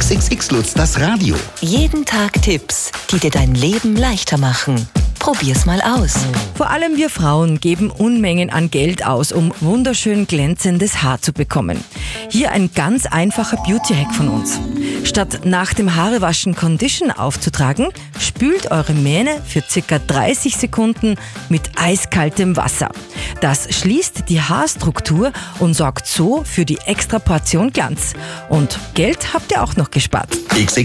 XXX Lutz, das Radio. Jeden Tag Tipps, die dir dein Leben leichter machen. Probier's mal aus. Vor allem wir Frauen geben Unmengen an Geld aus, um wunderschön glänzendes Haar zu bekommen. Hier ein ganz einfacher Beauty-Hack von uns. Statt nach dem Haarewaschen Condition aufzutragen, spült eure Mähne für ca. 30 Sekunden mit eiskaltem Wasser. Das schließt die Haarstruktur und sorgt so für die extra Portion Glanz. Und Geld habt ihr auch noch gespart.